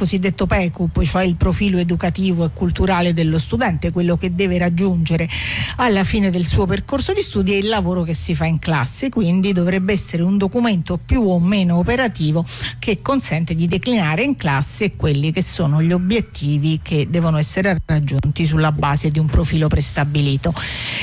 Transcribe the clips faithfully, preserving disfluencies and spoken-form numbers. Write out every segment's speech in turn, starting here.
cosiddetto PECUP, cioè il profilo educativo e culturale dello studente, quello che deve raggiungere alla fine del suo percorso di studi, e il lavoro che si fa in classe. Quindi dovrebbe essere un documento più o meno operativo che consente di declinare in classe quelli che sono gli obiettivi che devono essere raggiunti sulla base di un profilo prestabilito.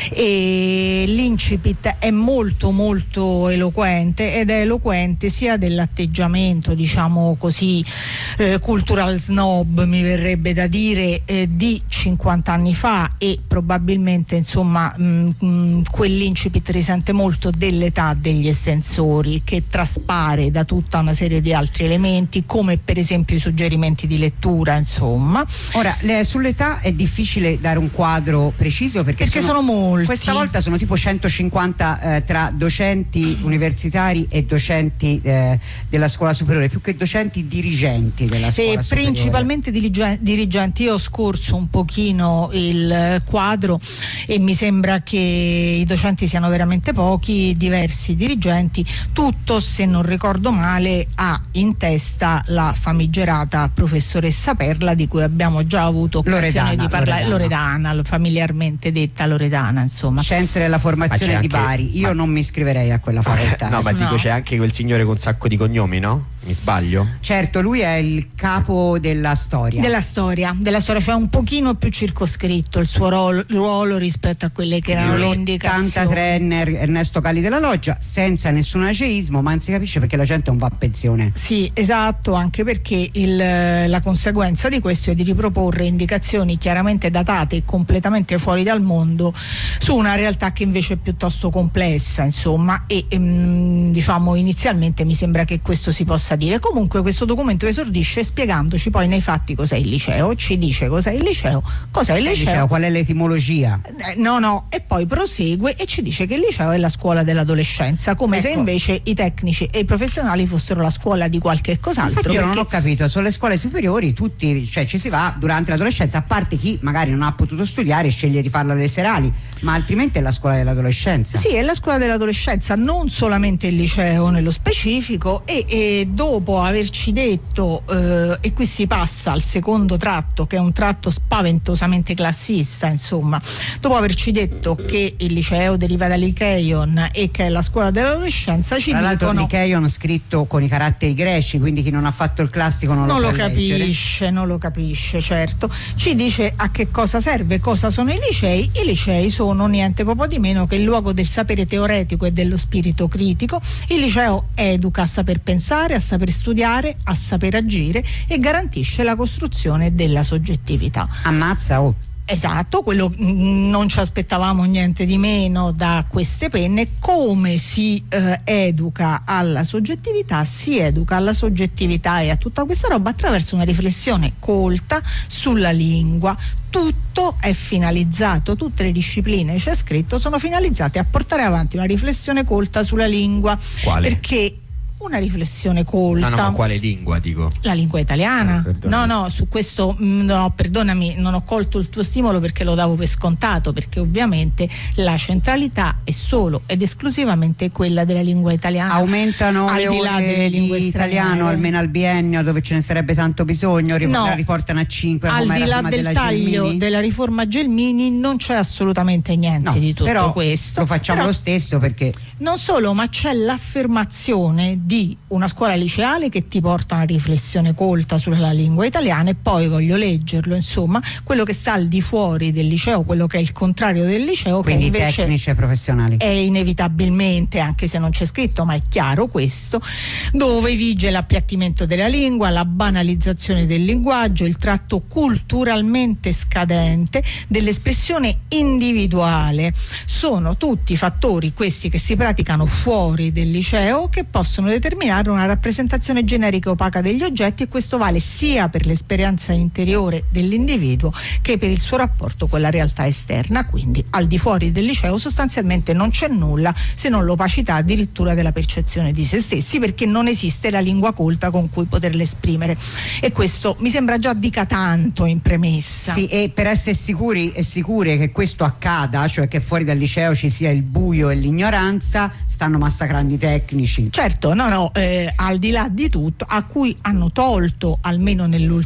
E l'incipit è molto molto eloquente, ed è eloquente sia dell'atteggiamento, diciamo così, eh, cultural snob, mi verrebbe da dire, eh, di cinquanta anni fa, e probabilmente insomma mh, mh, quell'incipit risente molto dell'età degli estensori, che traspare da tutta una serie di altri elementi, come per esempio i suggerimenti di lettura, insomma. Ora, le, sull'età è difficile dare un quadro preciso perché, perché sono, sono molti. Questa volta sono tipo centocinquanta eh, tra docenti universitari e docenti eh, della scuola superiore, più che docenti dirigenti della scuola e superiore. Principalmente dirigenti. Io ho scorso un pochino il quadro e mi sembra che i docenti siano veramente pochi, diversi dirigenti. Tutto, se non ricordo male, ha in testa la famigerata professoressa Perla, di cui abbiamo già avuto occasione Loredana, di parlare, Loredana. Loredana, familiarmente detta Loredana, insomma. Scienze della formazione di anche, Bari. Io ma... non mi iscriverei a quella facoltà. No, ma no. dico, c'è anche quel signore con un sacco di cognomi, no? Mi sbaglio? Certo, lui è il capo della storia. Della storia, della storia, cioè un pochino più circoscritto il suo ruolo, ruolo rispetto a quelle che erano le indicazioni. ottantatrenne Ernesto Calli della Loggia, senza nessun ageismo, ma non si capisce perché la gente non va a pensione. Sì, esatto, anche perché il, la conseguenza di questo è di riproporre indicazioni chiaramente datate e completamente fuori dal mondo su una realtà che invece è piuttosto complessa, insomma, e ehm, diciamo inizialmente mi sembra che questo si possa dire. Comunque questo documento esordisce spiegandoci poi nei fatti cos'è il liceo, ci dice cos'è il liceo, cos'è il liceo, liceo qual è l'etimologia, eh, no no e poi prosegue e ci dice che il liceo è la scuola dell'adolescenza, come ecco. se invece i tecnici e i professionali fossero la scuola di qualche cos'altro. Infatti io perché... non ho capito, sulle scuole superiori tutti, cioè ci si va durante l'adolescenza, a parte chi magari non ha potuto studiare e sceglie di farlo alle serali, ma altrimenti è la scuola dell'adolescenza. Sì, è la scuola dell'adolescenza, non solamente il liceo nello specifico, e, e dopo averci detto, eh, e qui si passa al secondo tratto, che è un tratto spaventosamente classista, insomma, dopo averci detto che il liceo deriva da Lyceion e che è la scuola dell'adolescenza, ci Tra l'altro dicono... Lyceion scritto con i caratteri greci, quindi chi non ha fatto il classico non, non lo, lo può capisce, leggere. non lo capisce, certo. Ci dice a che cosa serve, cosa sono i licei. I licei sono niente poco di meno che il luogo del sapere teoretico e dello spirito critico. Il liceo educa a saper pensare, a saper studiare, a saper agire, e garantisce la costruzione della soggettività. Ammazza, oh. Esatto, quello mh, non ci aspettavamo niente di meno da queste penne. Come si eh, educa alla soggettività? Si educa alla soggettività e a tutta questa roba attraverso una riflessione colta sulla lingua. Tutto è finalizzato, tutte le discipline, c'è scritto, sono finalizzate a portare avanti una riflessione colta sulla lingua. Quale? Perché una riflessione colta. No, no, ma quale lingua, dico? La lingua italiana. Ah, no, no, su questo mh, no, perdonami, non ho colto il tuo stimolo perché lo davo per scontato, perché ovviamente la centralità è solo ed esclusivamente quella della lingua italiana. Aumentano al le di là ore delle lingue di italiano straniere. almeno al biennio, dove ce ne sarebbe tanto bisogno, rip- No, la riportano a cinque, al come di era là prima del della taglio Gelmini. della riforma Gelmini non c'è assolutamente niente No, di tutto però questo. lo facciamo Però lo stesso, perché non solo, ma c'è l'affermazione di una scuola liceale che ti porta a una riflessione colta sulla lingua italiana, e poi voglio leggerlo, insomma, quello che sta al di fuori del liceo, quello che è il contrario del liceo, quindi che invece tecnici e professionali. è inevitabilmente, anche se non c'è scritto, ma è chiaro questo, dove vige l'appiattimento della lingua, la banalizzazione del linguaggio, il tratto culturalmente scadente dell'espressione individuale. Sono tutti fattori questi che si praticano fuori del liceo, che possono determinare una rappresentazione generica e opaca degli oggetti, e questo vale sia per l'esperienza interiore dell'individuo che per il suo rapporto con la realtà esterna. Quindi al di fuori del liceo sostanzialmente non c'è nulla, se non l'opacità addirittura della percezione di se stessi, perché non esiste la lingua colta con cui poterla esprimere, e questo mi sembra già dica tanto in premessa. Sì, e per essere sicuri e sicure che questo accada, cioè che fuori dal liceo ci sia il buio e l'ignoranza, stanno massacrando i tecnici. Certo, no, no, eh, al di là di tutto, a cui hanno tolto, almeno